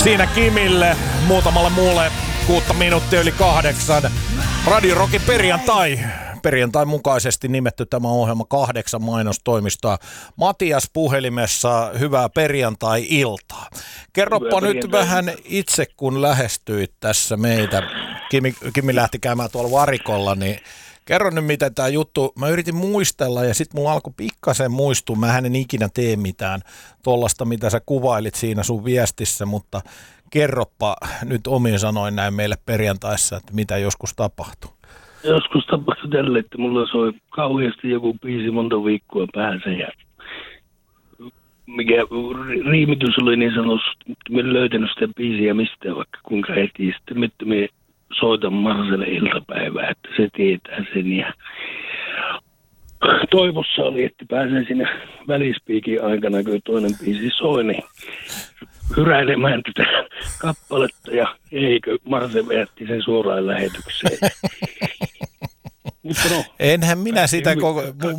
Siinä Kimille, muutamalle muulle 6 minuuttia yli 8. Radio Rockin perjantai. Perjantai mukaisesti nimetty tämä ohjelma 8 mainostoimistoa. Matias puhelimessa, hyvää perjantai-iltaa. Kerropa nyt vähän itse, kun lähestyit tässä meitä. Kimi lähti käymään tuolla varikolla, niin kerro nyt, miten tämä juttu, mä yritin muistella ja sitten mulla alkoi pikkasen muistua, mä en ikinä tee mitään tuollaista, mitä sä kuvailit siinä sun viestissä, mutta kerropa nyt omin sanoin näin meille perjantaissa, että mitä joskus tapahtuu. Joskus tapahtui tälle, että mulla soi kauheasti joku biisi monta viikkoa päässä ja mikä riimitys oli niin sanotusti, että mä en löytänyt sitä biisiä mistään vaikka kuinka heti. Sitten me soitan Marselle iltapäivää, että se tietää sen ja toivossa oli, että pääsee sinne välispiikin aikana, kun toinen biisi soi, niin hyräilemään tätä kappaletta ja eikö Marse veätti sen suoraan lähetykseen. Mutta no, enhän minä sitä koko...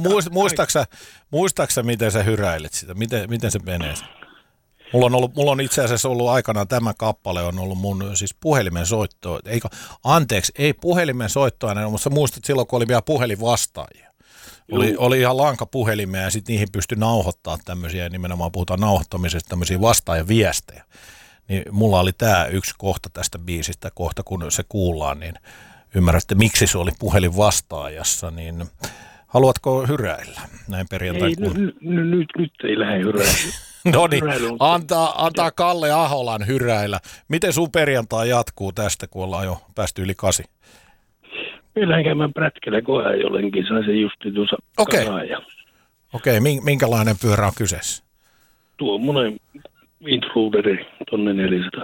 Muistaaksä, miten sä hyräilet sitä? Miten se menee? Mulla on itse asiassa ollut aikanaan tämä kappale, on ollut mun siis puhelimen soitto. Ei puhelimen soittoa, mutta sä muistat silloin, kun oli vielä puhelinvastaajia. Oli ihan lankapuhelimia ja sitten niihin pystyi nauhoittamaan tämmöisiä, nimenomaan puhutaan nauhoittamisesta, tämmöisiä vastaajaviestejä. Niin mulla oli tämä yksi kohta tästä biisistä, kohta kun se kuullaan, niin ymmärrätte, miksi se oli puhelinvastaajassa, niin haluatko hyräillä näin perjantain kuulun? Nyt ei lähde hyräillä. No niin, antaa Kalle Aholan hyräillä. Miten sun perjantai jatkuu tästä, kun ollaan jo päästy yli 8? Meillähän käymään prätkällä koea jollenkin, sai se justi tuossa kasaan. Okei, minkälainen pyörä on kyseessä? Tuommoinen intruderi, tonne 400.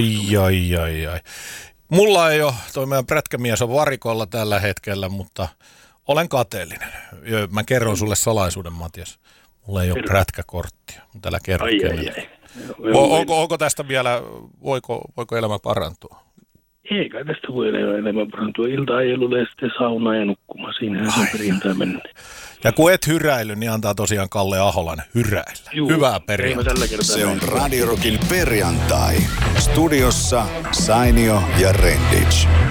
Ai. Mulla ei ole, toi meidän prätkämies on varikolla tällä hetkellä, mutta olen kateellinen. Mä kerron sulle salaisuuden, Matias. Mulla ei ole prätkäkorttia, mutta älä kerro kenelle. Onko tästä vielä, voiko elämä parantua? Ei kai tästä voi elämä parantua. Ilta-ajelulle ja sitten saunaa ja nukkumaan. Siinähän se on perjantai mennä. Ja kun et hyräily, niin antaa tosiaan Kalle Aholan hyräillä. Hyvää perjantai. Se on Radio Rockin perjantai. Studiossa Sainio ja Rendic.